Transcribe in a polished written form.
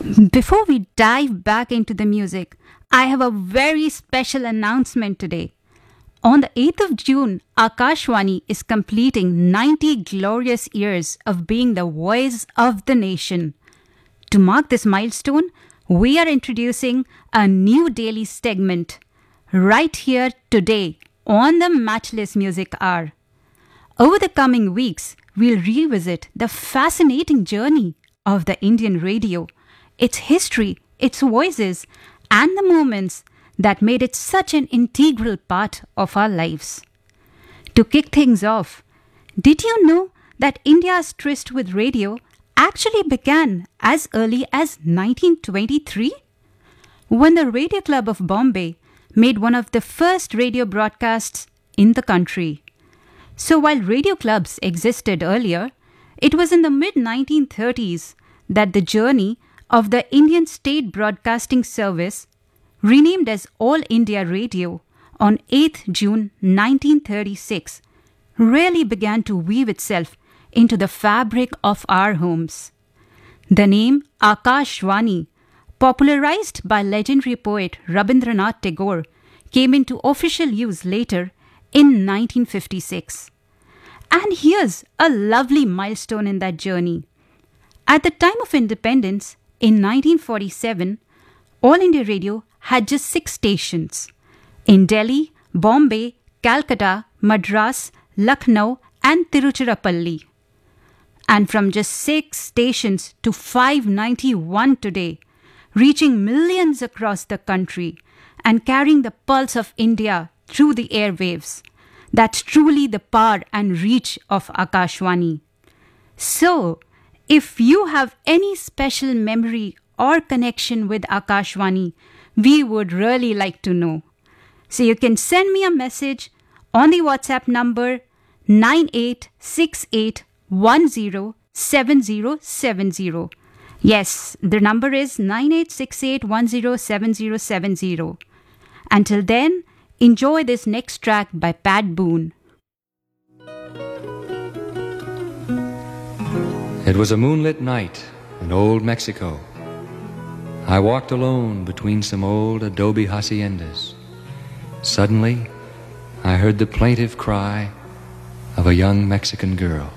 Before we dive back into the music, I have a very special announcement today. On the 8th of June, Akashwani is completing 90 glorious years of being the voice of the nation. To mark this milestone, we are introducing a new daily segment right here today on the Matchless Music Hour. Over the coming weeks, we'll revisit the fascinating journey of the Indian radio, its history, its voices, and the moments that made it such an integral part of our lives. To kick things off, did you know that India's tryst with radio actually began as early as 1923? When the Radio Club of Bombay made one of the first radio broadcasts in the country. So while radio clubs existed earlier, it was in the mid-1930s that the journey of the Indian State Broadcasting Service, renamed as All India Radio on 8th June 1936, really began to weave itself into the fabric of our homes. The name Akashvani, popularized by legendary poet Rabindranath Tagore, came into official use later in 1956. And here's a lovely milestone in that journey. At the time of independence, in 1947, All India Radio had just 6 stations in Delhi, Bombay, Calcutta, Madras, Lucknow, and Tiruchirappalli. And from just 6 stations to 591 today, reaching millions across the country and carrying the pulse of India through the airwaves. That's truly the power and reach of Akashvani. So, if you have any special memory or connection with Akashvani, we would really like to know. So you can send me a message on the WhatsApp number 9868107070. Yes, the number is 9868107070. Until then, enjoy this next track by Pat Boone. It was a moonlit night in old Mexico. I walked alone between some old adobe haciendas. Suddenly, I heard the plaintive cry of a young Mexican girl.